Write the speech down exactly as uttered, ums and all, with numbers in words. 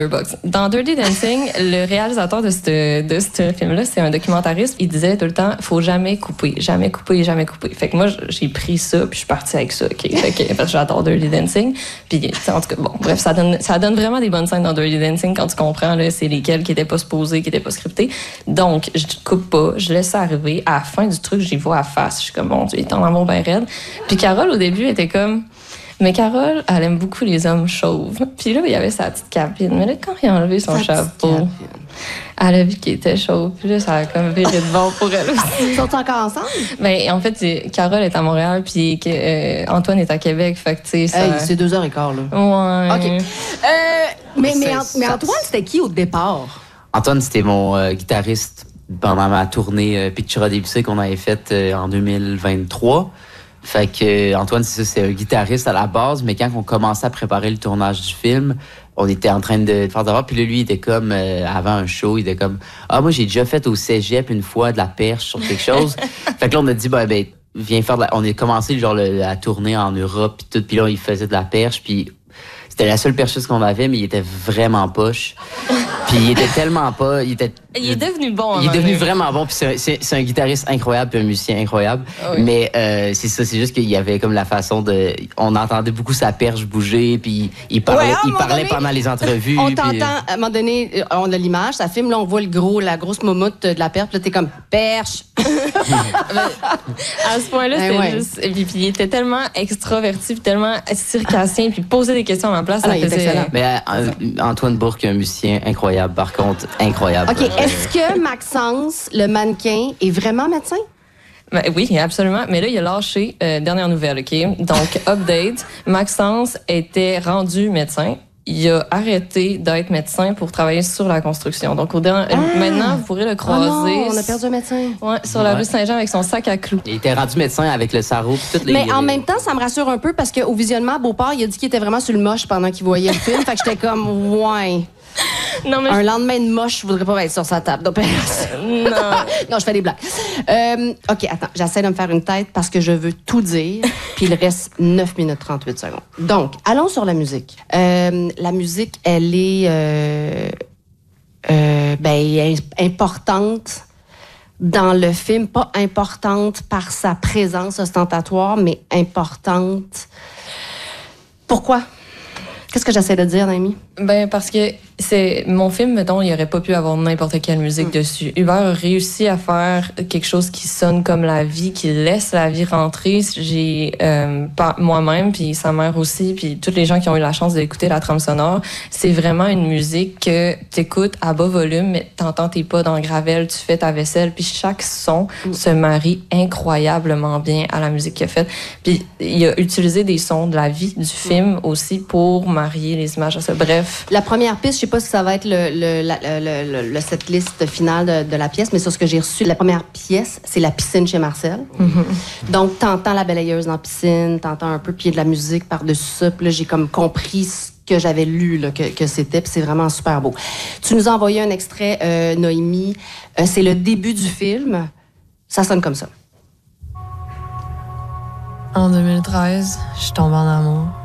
Box. Dans Dirty Dancing, le réalisateur de ce de ce film-là, c'est un documentariste. Il disait tout le temps, faut jamais couper, jamais couper, jamais couper. Fait que moi, j'ai pris ça, puis je suis partie avec ça. Ok, fait que, parce que j'adore Dirty Dancing. Puis en tout cas, bon, bref, ça donne ça donne vraiment des bonnes scènes dans Dirty Dancing quand tu comprends là, c'est lesquelles qui étaient pas supposées, qui étaient pas scriptées. Donc, je coupe pas, je laisse ça arriver. À la fin du truc, j'y vois à face. Je suis comme bon, Dieu, il est en amour bien raide. Puis Carole au début était comme mais Carole, elle aime beaucoup les hommes chauves. Puis là, il y avait sa petite capine. Mais là, quand il a enlevé son sa chapeau, elle a vu qu'il était chauve. Puis là, ça a comme viré de bord pour elle aussi. Ils sont encore ensemble? Ben, en fait, Carole est à Montréal, puis euh, Antoine est à Québec. Fait que, tu sais, ça... Hey, c'est deux heures et quart, là. Ouais. OK. Euh, mais, mais, mais Antoine, c'était qui au départ? Antoine, c'était mon euh, guitariste pendant ma tournée euh, Pictura Debussy qu'on avait faite euh, en deux mille vingt-trois. Fait que Antoine, c'est ça, c'est un guitariste à la base, mais quand on commençait à préparer le tournage du film, on était en train de faire des puis là, lui, il était comme, euh, avant un show, il était comme, ah, moi, j'ai déjà fait au cégep une fois de la perche sur quelque chose. Fait que là, on a dit, ben, ben, viens faire de la... On a commencé, genre, le, la tournée en Europe, puis tout, puis là, il faisait de la perche, puis c'était la seule percheuse qu'on avait, mais il était vraiment poche. Puis il était tellement pas... Il, était, il est devenu bon. Il est devenu vraiment bon. Puis c'est, c'est, c'est un guitariste incroyable, puis un musicien incroyable. Oh oui. Mais euh, c'est ça, c'est juste qu'il y avait comme la façon de... On entendait beaucoup sa perche bouger, puis il parlait, ouais, il parlait donné, pendant les entrevues. On puis... t'entend, à un moment donné, on a l'image, ça filme, là, on voit le gros, la grosse moumoute de la perche, puis là, t'es comme, perche! À ce point-là, ben c'était ouais. juste... Puis, puis il était tellement extraverti, puis tellement circassien, puis posait des questions à ma place. Ah, ça non, faisait... Mais euh, Antoine Bourque, un musicien incroyable, par contre, incroyable. OK, est-ce que Maxence, le mannequin, est vraiment médecin? Ben, oui, absolument. Mais là, il a lâché, euh, dernière nouvelle, OK? Donc, update, Maxence était rendu médecin. Il a arrêté d'être médecin pour travailler sur la construction. Donc, au dernier, ah! maintenant, vous pourrez le croiser. Oh non, on a perdu un médecin. Ouais, sur la ouais. rue Saint-Jean avec son sac à clous. Il était rendu médecin avec le sarrau. Toutes les... Mais en même temps, ça me rassure un peu parce qu'au visionnement à Beauport, il a dit qu'il était vraiment sur le moche pendant qu'il voyait le film. Fait que j'étais comme, ouais. Non, mais un je... lendemain de moche, je voudrais pas être sur sa table d'opération. Non. Non, je fais des blagues. Euh, OK, attends, j'essaie de me faire une tête parce que je veux tout dire, puis il reste neuf minutes trente-huit secondes. Donc, allons sur la musique. Euh, la musique, elle est euh, euh, ben, importante dans le film, pas importante par sa présence ostentatoire, mais importante. Pourquoi? Qu'est-ce que j'essaie de dire, Naomi? Ben, parce que c'est mon film, mettons, il n'y aurait pas pu avoir n'importe quelle musique mm. dessus. Hubert a réussi à faire quelque chose qui sonne comme la vie, qui laisse la vie rentrer. J'ai, euh, moi-même, puis sa mère aussi, puis tous les gens qui ont eu la chance d'écouter la trame sonore, c'est vraiment une musique que t'écoutes à bas volume, mais t'entends tes pas dans le gravel, tu fais ta vaisselle, puis chaque son mm. se marie incroyablement bien à la musique qu'il a faite. Puis il a utilisé des sons de la vie du film mm. aussi pour marier les images à ça. Bref. La première piste, je sais pas si ça va être le, le, la, le, le, le setlist finale de, de la pièce, mais sur ce que j'ai reçu, la première pièce, c'est la piscine chez Marcel. Mm-hmm. Donc, t'entends la balayeuse dans la piscine, t'entends un peu, puis il y a de la musique par-dessus ça. Puis là, j'ai comme compris ce que j'avais lu, là, que, que c'était, puis c'est vraiment super beau. Tu nous as envoyé un extrait, euh, Noémie. Euh, c'est le début du film. Ça sonne comme ça. En deux mille treize, je suis tombée en amour.